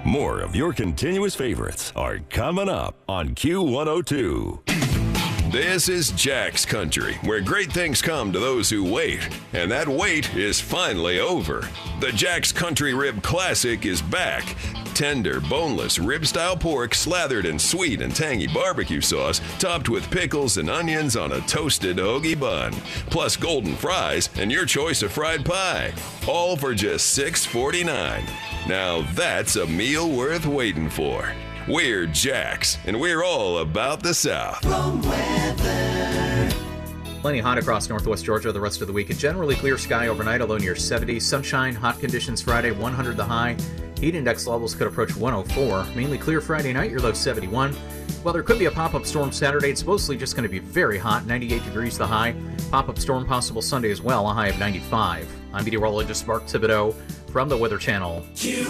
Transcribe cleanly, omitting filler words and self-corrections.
More of your continuous favorites are coming up on Q102. This is Jack's Country, where great things come to those who wait. And that wait is finally over. The Jack's Country Rib Classic is back. Tender, boneless, rib-style pork slathered in sweet and tangy barbecue sauce, topped with pickles and onions on a toasted hoagie bun. Plus golden fries and your choice of fried pie. All for just $6.49. Now that's a meal worth waiting for. We're Jack's, and we're all about the South. Plenty hot across northwest Georgia the rest of the week. A generally clear sky overnight, a low near 70. Sunshine, hot conditions Friday, 100 the high. Heat index levels could approach 104. Mainly clear Friday night, your low 71. Well, there could be a pop-up storm Saturday. It's mostly just going to be very hot, 98 degrees the high. Pop-up storm possible Sunday as well, a high of 95. I'm meteorologist Mark Thibodeau from the Weather Channel.